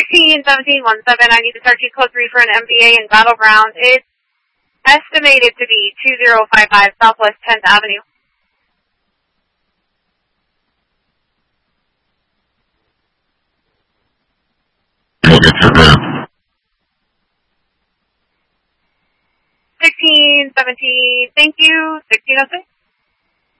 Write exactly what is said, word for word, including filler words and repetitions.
sixteen seventeen one seven, I need to start you code three for an M V A in Battleground. It's estimated to be two zero five five Southwest tenth Avenue. You'll get your grant. sixteen seventeen, thank you. sixteen oh six.